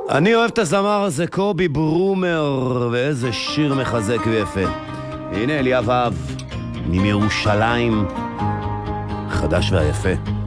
אני אוהב את הזמר הזה, קובי ברומר, ואיזה שיר מחזק ויפה. הנה אליאב אהב, מירושלים, חדש והיפה.